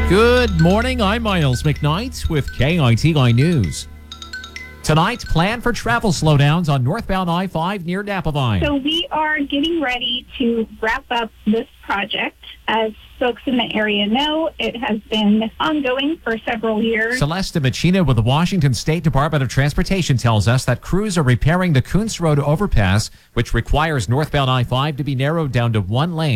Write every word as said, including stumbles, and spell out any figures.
Good morning. I'm Miles McKnight with K I T I News. Tonight, plan for travel slowdowns on northbound I five near Napavine. So we are getting ready to wrap up this project. As folks in the area know, it has been ongoing for several years. Celeste Machina with the Washington State Department of Transportation tells us that crews are repairing the Kuntz Road overpass, which requires northbound I five to be narrowed down to one lane.